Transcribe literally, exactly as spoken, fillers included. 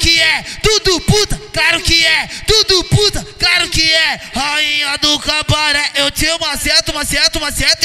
que é, tudo puta, claro que é, tudo puta, claro que é. Rainha do cabaré, eu te maceto, maceto, maceto.